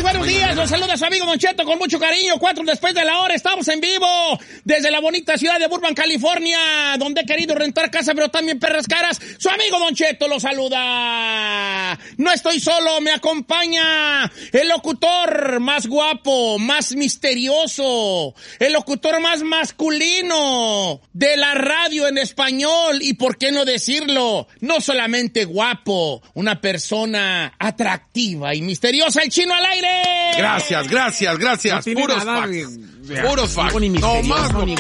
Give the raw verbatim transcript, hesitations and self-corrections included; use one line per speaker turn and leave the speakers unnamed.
buenos días. Los saluda su amigo Don Cheto con mucho cariño. Cuatro después de la hora, estamos en vivo desde la bonita ciudad de Burbank, California, donde he querido rentar casa, pero también perras caras. Su amigo Don Cheto lo saluda. No estoy solo, me acompaña el locutor más guapo, más misterioso, el locutor más masculino de la radio en español. Y por qué no decirlo, no solamente guapo, una persona atractiva y misteriosa, el Chino al aire.
Gracias, gracias, gracias.
No
Puros
nada
facts.
de, de,
Puros facts.
Ni
No más
no,
lo
ni